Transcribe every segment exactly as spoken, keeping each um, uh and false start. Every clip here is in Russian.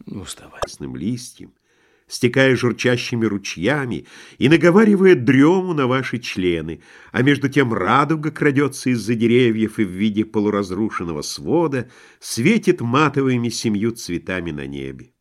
Ну, вставай. Красным листьем, стекая журчащими ручьями и наговаривая дрему на ваши члены, а между тем радуга крадется из-за деревьев и в виде полуразрушенного свода светит матовыми семью цветами на небе.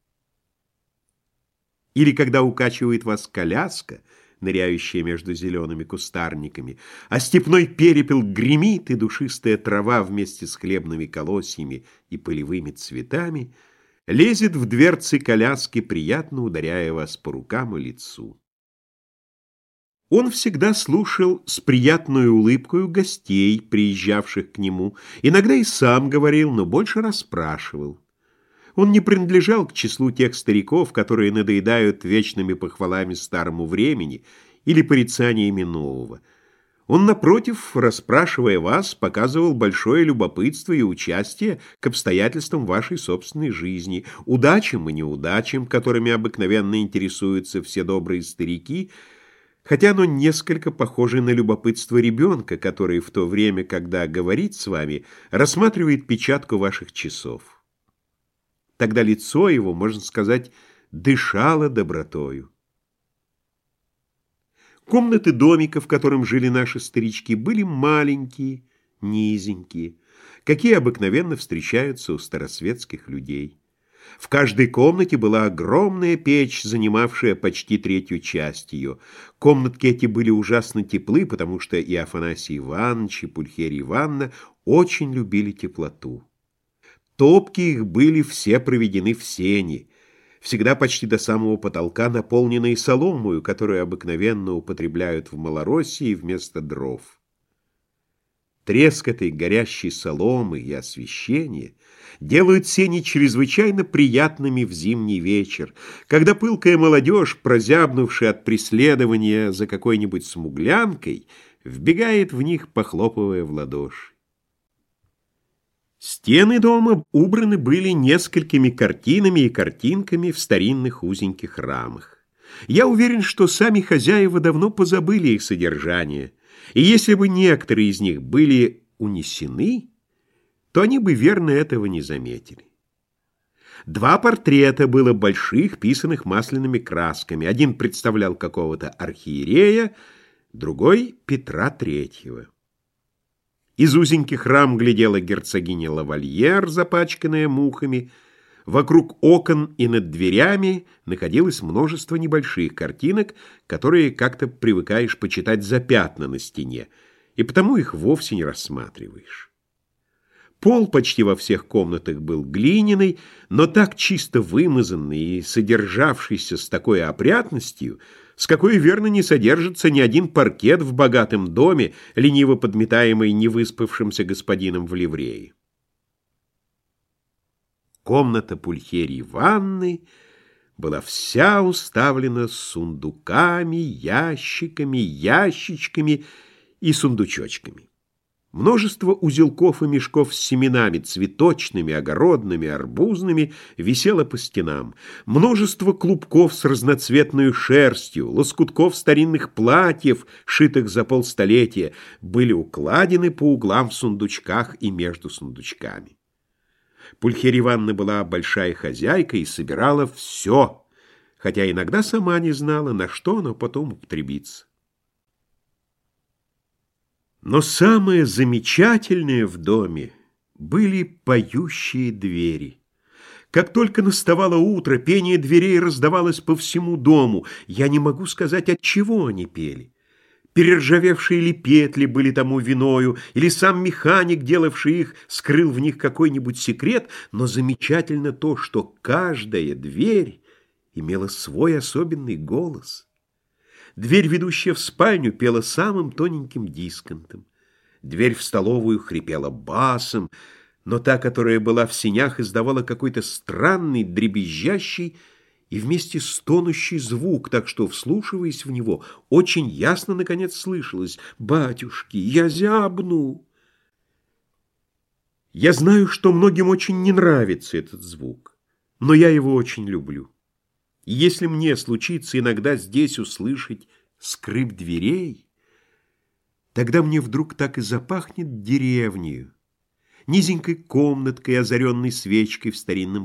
Или когда укачивает вас коляска, ныряющая между зелеными кустарниками, а степной перепел гремит, и душистая трава вместе с хлебными колосьями и полевыми цветами лезет в дверцы коляски, приятно ударяя вас по рукам и лицу. Он всегда слушал с приятной улыбкой гостей, приезжавших к нему, иногда и сам говорил, но больше расспрашивал. Он не принадлежал к числу тех стариков, которые надоедают вечными похвалами старому времени или порицаниями нового. Он, напротив, расспрашивая вас, показывал большое любопытство и участие к обстоятельствам вашей собственной жизни, удачам и неудачам, которыми обыкновенно интересуются все добрые старики, хотя оно несколько похоже на любопытство ребенка, который в то время, когда говорит с вами, рассматривает печатку ваших часов. Тогда лицо его, можно сказать, дышало добротою. Комнаты домика, в котором жили наши старички, были маленькие, низенькие, какие обыкновенно встречаются у старосветских людей. В каждой комнате была огромная печь, занимавшая почти третью часть ее. Комнатки эти были ужасно теплы, потому что и Афанасий Иванович, и Пульхерия Ивановна очень любили теплоту. Топки их были все проведены в сени, всегда почти до самого потолка, наполненные соломою, которую обыкновенно употребляют в Малороссии вместо дров. Треск этой горящей соломы и освещение делают сени чрезвычайно приятными в зимний вечер, когда пылкая молодежь, прозябнувшая от преследования за какой-нибудь смуглянкой, вбегает в них, похлопывая в ладоши. Стены дома убраны были несколькими картинами и картинками в старинных узеньких рамах. Я уверен, что сами хозяева давно позабыли их содержание, и если бы некоторые из них были унесены, то они бы верно этого не заметили. Два портрета было больших, писанных масляными красками. Один представлял какого-то архиерея, другой — Петра Третьего. Из узеньких рам глядела герцогиня Лавальер, запачканная мухами. Вокруг окон и над дверями находилось множество небольших картинок, которые как-то привыкаешь почитать за пятна на стене, и потому их вовсе не рассматриваешь. Пол почти во всех комнатах был глиняный, но так чисто вымазанный и содержавшийся с такой опрятностью, с какой верно не содержится ни один паркет в богатом доме, лениво подметаемый невыспавшимся господином в ливрее. Комната Пульхерии Ивановны была вся уставлена сундуками, ящиками, ящичками и сундучочками. Множество узелков и мешков с семенами, цветочными, огородными, арбузными, висело по стенам. Множество клубков с разноцветной шерстью, лоскутков старинных платьев, шитых за полстолетия, были укладены по углам в сундучках и между сундучками. Пульхерия Ивановна была большая хозяйка и собирала все, хотя иногда сама не знала, на что оно потом употребится. Но самое замечательное в доме были поющие двери. Как только наставало утро, пение дверей раздавалось по всему дому. Я не могу сказать, от чего они пели. Перержавевшие ли петли были тому виною, или сам механик, делавший их, скрыл в них какой-нибудь секрет, но замечательно то, что каждая дверь имела свой особенный голос. Дверь, ведущая в спальню, пела самым тоненьким дисконтом. Дверь в столовую хрипела басом, но та, которая была в сенях, издавала какой-то странный, дребезжащий и вместе стонущий звук, так что, вслушиваясь в него, очень ясно, наконец, слышалось: «Батюшки, я зябну!» Я знаю, что многим очень не нравится этот звук, но я его очень люблю. И если мне случится иногда здесь услышать скрип дверей, тогда мне вдруг так и запахнет деревнею, низенькой комнаткой, озаренной свечкой в старинном